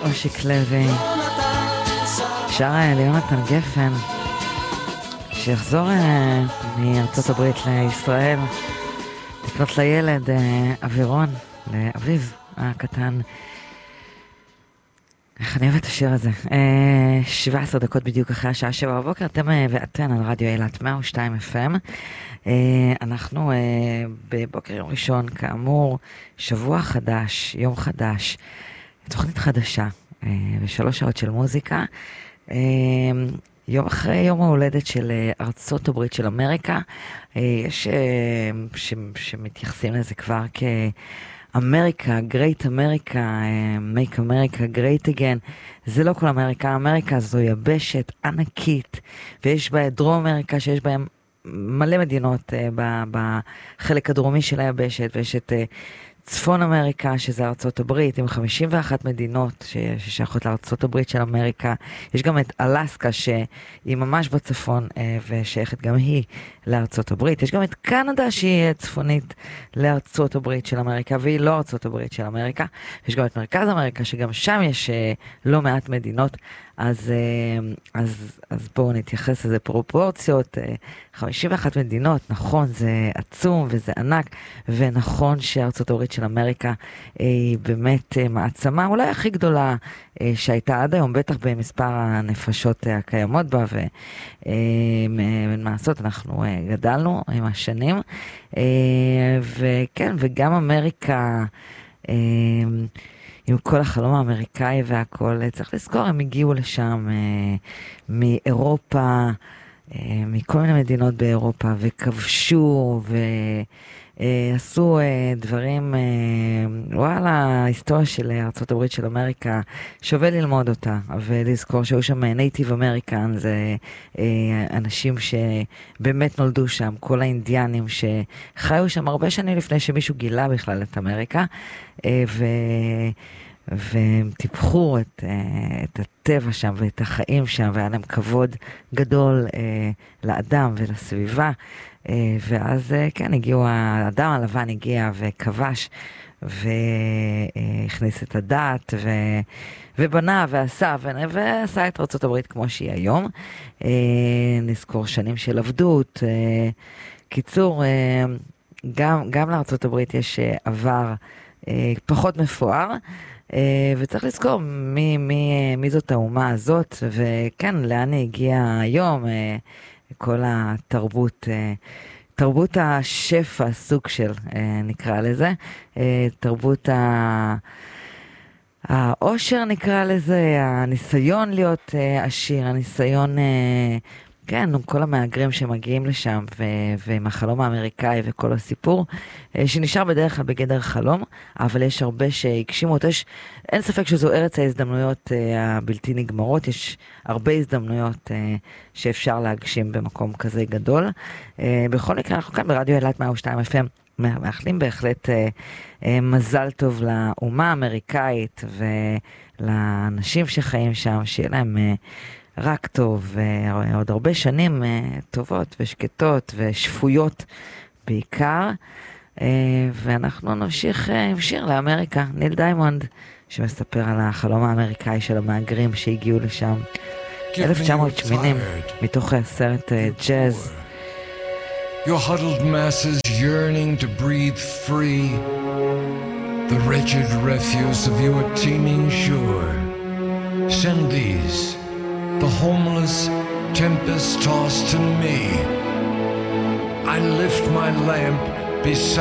אושיק לוי, שר ליונתן גפן, שיחזור מארצות הברית לישראל, לקנות לילד אווירון, לאביו הקטן. איך אני אוהבת את השיר הזה. 17 דקות בדיוק אחרי השעה 7 בבוקר, אתם ואתן על רדיו אילת 102 FM. אנחנו בבוקר יום ראשון, כאמור, שבוע חדש, יום חדש, תוכנית חדשה, ו3 שעות של מוזיקה. יום אחרי יום ההולדת של ארצות הברית של אמריקה, יש שמתייחסים לזה כבר כאמריקה, Great America, Make America Great Again. זה לא כל אמריקה, אמריקה זו יבשת ענקית, ויש בה דרום אמריקה שיש בהם מלא מדינות בחלק הדרומי של היבשת, ויש את צפון אמריקה, שזה ארצות הברית, עם 51 מדינות ששייכות לארצות הברית של אמריקה. יש גם את אלסקה, שהיא ממש בצפון, ושייכת גם היא לארצות הברית. יש גם את קנדה, שהיא צפונית לארצות הברית של אמריקה, והיא לא ארצות הברית של אמריקה. יש גם את מרכז אמריקה, שגם שם יש לא מעט מדינות. אז בואו נתייחס לזה פרופורציות. 51 מדינות, נכון, זה עצום וזה ענק, ונכון שארצות הברית של אמריקה היא באמת מעצמה, אולי הכי גדולה שהייתה עד היום, בטח במספר הנפשות הקיימות בה, ומה לעשות, אנחנו גדלנו עם השנים, וכן, וגם אמריקה, עם כל החלום האמריקאי והכל, צריך לזכור, הם הגיעו לשם מאירופה, מכל מיני מדינות באירופה, וכבשו, ועשו דברים, וואלה, ההיסטוריה של ארצות הברית של אמריקה, שווה ללמוד אותה, ולזכור שהיו שם נייטיב אמריקן, זה אנשים שבאמת נולדו שם, כל האינדיאנים שחיו שם הרבה שנים לפני שמישהו גילה בכלל את אמריקה, והם טיפחו את הטבע שם ואת החיים שם, והיה להם כבוד גדול לאדם ולסביבה, ואז כן, האדם הלבן הגיע וכבש והכניס את הדת ובנה ועשה את ארצות הברית כמו שהיא היום. נזכור שנים של עבדות. קיצור, גם לארצות הברית יש עבר פחות מפואר, וצריך לזכור מי זאת האומה הזאת, וכן, לאן היא הגיעה היום, כל התרבות, תרבות השפע, סוג של, נקרא לזה, תרבות העושר נקרא לזה, הניסיון להיות עשיר, הניסיון, כן, כל המאגרים שמגיעים לשם, ועם החלום האמריקאי וכל הסיפור, שנשאר בדרך כלל בגדר חלום, אבל יש הרבה שהגשימו אותו. אין ספק שזו ארץ ההזדמנויות הבלתי נגמרות, יש הרבה הזדמנויות שאפשר להגשים במקום כזה גדול. בכל מקרה, אנחנו כאן ברדיו אילת 102 FM, מאחלים בהחלט מזל טוב לאומה האמריקאית ולאנשים שחיים שם, שיהיה להם רק טוב, ועוד הרבה שנים טובות ושקטות ושפויות בעיקר. ואנחנו נמשיך עם שיר לאמריקה, ניל דיימונד, שמספר על החלום האמריקאי של המאגרים שהגיעו לשם 1980, מתוך הסרט ג'אז. Your huddled masses yearning to breathe free, the wretched refuse of your teeming shore. Send these, the homeless, tempest-tossed to me. I lift my lamp beside